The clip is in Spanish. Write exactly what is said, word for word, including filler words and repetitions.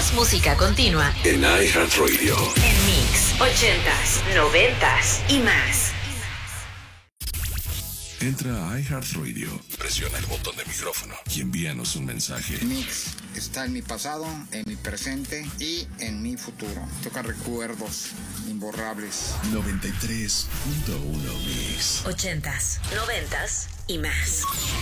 Más música continua en iHeartRadio. En Mix, ochentas, noventas y más. Entra a iHeartRadio, presiona el botón de micrófono y envíanos un mensaje. Mix está en mi pasado, en mi presente y en mi futuro. Toca recuerdos imborrables. noventa y tres punto uno Mix. Ochentas, noventas y más.